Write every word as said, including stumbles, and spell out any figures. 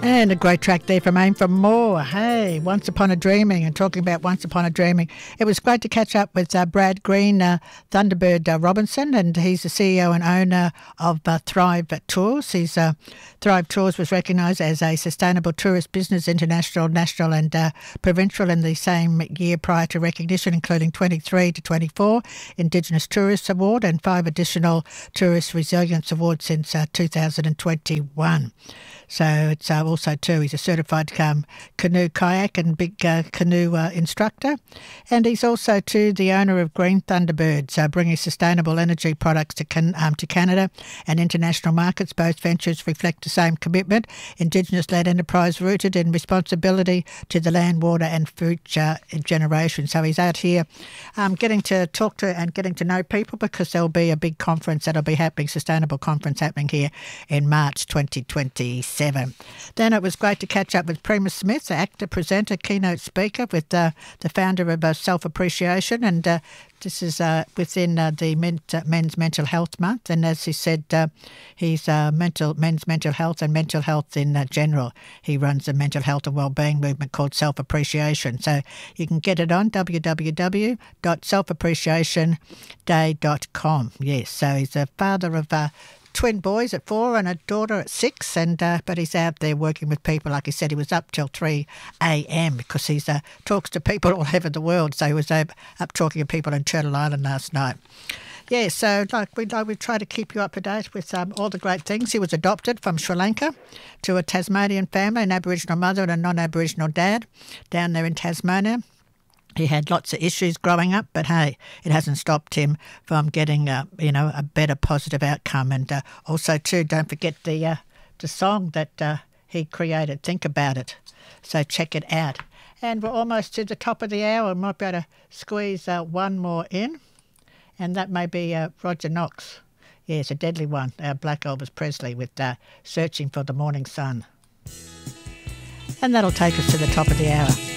And a great track there from Aim for More. Hey, Once Upon a Dreaming, and talking about Once Upon a Dreaming. It was great to catch up with uh, Brad Green, uh, Thunderbird uh, Robinson, and he's the C E O and owner of uh, Thrive Tours. He's, uh, Thrive Tours was recognised as a Sustainable Tourist Business International, National and uh, Provincial in the same year prior to recognition, including twenty-three to twenty-four Indigenous Tourists Award and five additional Tourist Resilience Awards since uh, two thousand twenty-one. So it's uh, also too, he's a certified um, canoe, kayak and big uh, canoe uh, instructor. And he's also too the owner of Green Thunderbirds, uh, bringing sustainable energy products to can, um, to Canada and international markets. Both ventures reflect the same commitment, Indigenous-led enterprise rooted in responsibility to the land, water and future generations. So he's out here um, getting to talk to and getting to know people, because there'll be a big conference that'll be happening, sustainable conference happening here in March twenty twenty-seven. Then it was great to catch up with Prima Smith, actor, presenter, keynote speaker, with uh, the founder of uh, Self-Appreciation, and uh, this is uh, within uh, the men- uh, Men's Mental Health Month. And as he said, uh, he's uh, mental men's mental health and mental health in uh, general. He runs a mental health and wellbeing movement called Self-Appreciation. So you can get it on w w w dot self appreciation day dot com. Yes, so he's a father of Uh, twin boys at four and a daughter at six, and uh, but he's out there working with people. Like he said, he was up till three a.m. because he uh, talks to people all over the world. So he was uh, up talking to people in Turtle Island last night. Yeah, so like we like, we try to keep you up to date with um, all the great things. He was adopted from Sri Lanka to a Tasmanian family, an Aboriginal mother and a non-Aboriginal dad down there in Tasmania. He had lots of issues growing up, but hey, it hasn't stopped him from getting, uh, you know, a better positive outcome. And uh, also, too, don't forget the uh, the song that uh, he created, Think About It. So check it out. And we're almost to the top of the hour. We might be able to squeeze uh, one more in, and that may be uh, Roger Knox. Yeah, it's a deadly one, uh, Black Elvis Presley with uh, Searching for the Morning Sun. And that'll take us to the top of the hour.